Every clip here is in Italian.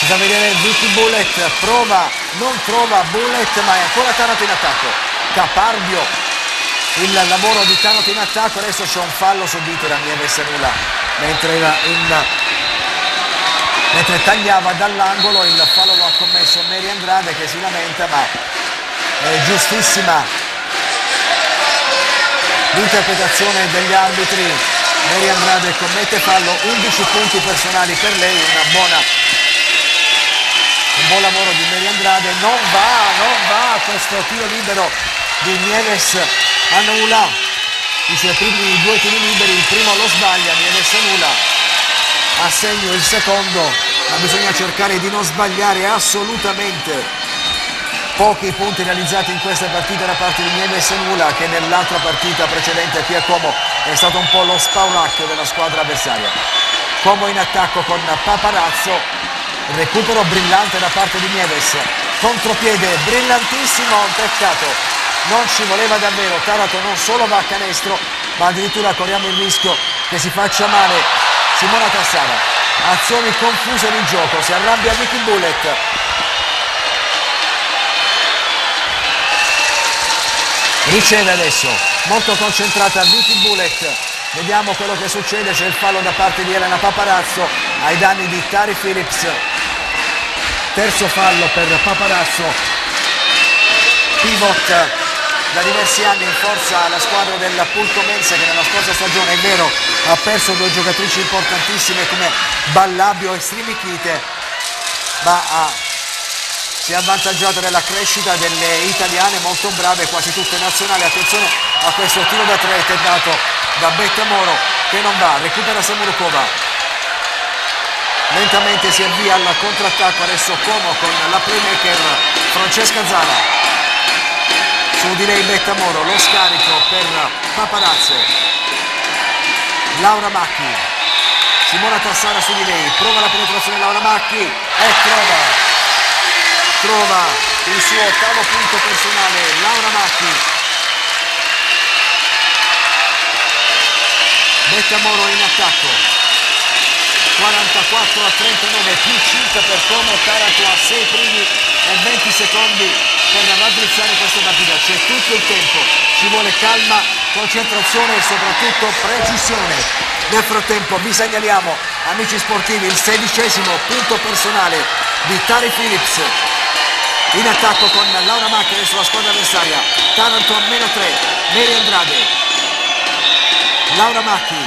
da vedere Vicky Bullet, prova, non trova Bullet, ma è ancora Taranto in attacco. Caparbio il lavoro di Taranto in attacco. Adesso c'è un fallo subito da Nieves Nula mentre tagliava dall'angolo. Il fallo lo ha commesso Mary Andrade, che si lamenta, ma è giustissima l'interpretazione degli arbitri. Mary Andrade commette fallo, 11 punti personali per lei, un buon lavoro di Mary Andrade. Non va questo tiro libero di Nieves Nula, i suoi primi 2 tiri liberi, il primo lo sbaglia Nieves Nula, a segno il secondo, ma bisogna cercare di non sbagliare assolutamente. Pochi punti realizzati in questa partita da parte di Nieves Nula, che nell'altra partita precedente qui a Como è stato un po' lo spauracchio della squadra avversaria. Como in attacco con Paparazzo, recupero brillante da parte di Nieves, contropiede brillantissimo, un peccato, non ci voleva davvero. Taranto non solo va a canestro, ma addirittura corriamo il rischio che si faccia male Simona Tassara. Azioni confuse di gioco, si arrabbia Vicky Bullet. Riceve adesso, molto concentrata Vicky Bullet. Vediamo quello che succede, c'è il fallo da parte di Elena Paparazzo ai danni di Tari Phillips. Terzo fallo per Paparazzo, pivot da diversi anni in forza alla squadra del Pulcomense, che nella scorsa stagione, è vero, ha perso 2 giocatrici importantissime come Ballabio e Strimichite, ma si è avvantaggiata della crescita delle italiane molto brave, quasi tutte nazionali. Attenzione a questo tiro da 3 tentato da Betta Moro, che non va, recupera Samurukova, lentamente si avvia al contrattacco. Adesso Como con la playmaker Francesca Zara, su di lei Betta Moro, lo scarico per Paparazzo, Laura Macchi, Simona Tassara su di lei, prova la penetrazione Laura Macchi e trova il suo 8º punto personale Laura Macchi. Betta Moro in attacco, 44-39, più 5 per Como. Taranto a 6 primi e 20 secondi per raddrizzare questa partita. C'è tutto il tempo, ci vuole calma, concentrazione e soprattutto precisione. Nel frattempo vi segnaliamo, amici sportivi, il 16° punto personale di Tari Phillips in attacco con Laura Macchi sulla squadra avversaria. Taranto a -3, Mary Andrade, Laura Macchi,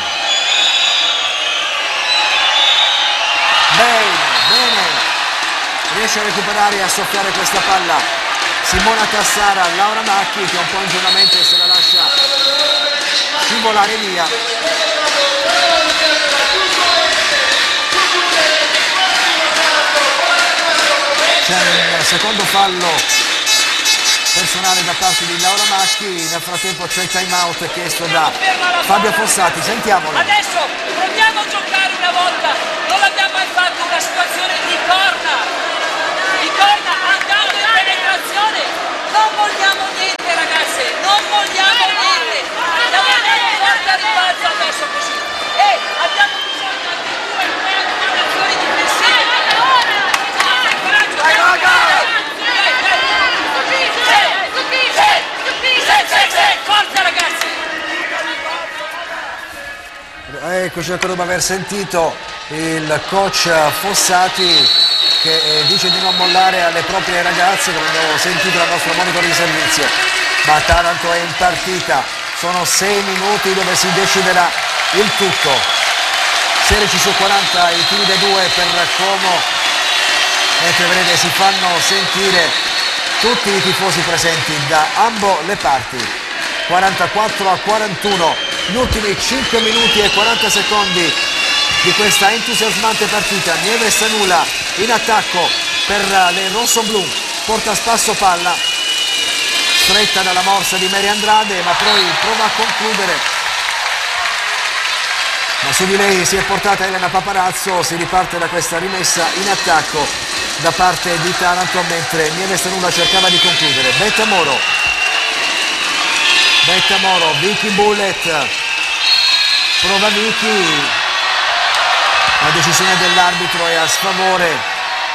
bene, riesce a recuperare e a soffiare questa palla Simona Tassara. Laura Macchi, che un po' ingenuamente se la lascia scivolare via. C'è un secondo fallo personale da parte di Laura Macchi. Nel frattempo c'è il time out chiesto da Fabio Fossati, sentiamolo. Adesso proviamo a giocare una volta, non l'abbiamo mai fatto, una situazione di corner andando in penetrazione. Non vogliamo niente, ragazze, non vogliamo niente, andiamo a porta ribalzo adesso così, e abbiamo bisogno di 2 o 3 azioni difensive. Forza, ragazzi! Eccoci, dopo aver sentito il coach Fossati che dice di non mollare alle proprie ragazze, come abbiamo sentito dal nostro monitor di servizio. Ma Taranto è in partita, sono 6 minuti dove si deciderà il tutto. 16 su 40 i tiri da 2 per Como, mentre vedete si fanno sentire tutti i tifosi presenti da ambo le parti. 44-41, gli ultimi 5 minuti e 40 secondi di questa entusiasmante partita. Nieves Nula in attacco per le rossoblu, porta a spasso palla, stretta dalla morsa di Mary Andrade, ma poi prova a concludere, ma su di lei si è portata Elena Paparazzo. Si riparte da questa rimessa in attacco da parte di Taranto, mentre Nieves Nula cercava di concludere. Betta Moro, Vicky Bullet, prova Vicky, la decisione dell'arbitro è a sfavore